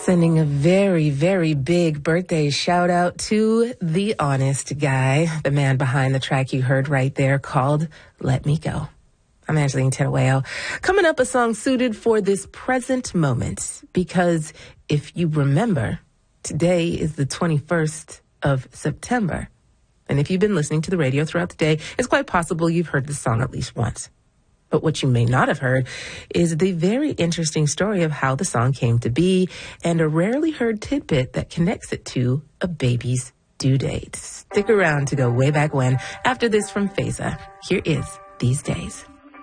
Sending a very, very big birthday shout out to the honest guy, the man behind the track you heard right there called Let Me Go. I'm Angeline Terueo. Coming up, a song suited for this present moment, because if you remember, today is the 21st of September. And if you've been listening to the radio throughout the day, it's quite possible you've heard the song at least once. But what you may not have heard is the very interesting story of how the song came to be and a rarely heard tidbit that connects it to a baby's due date. Stick around to go way back when. After this from Feza, here is These Days.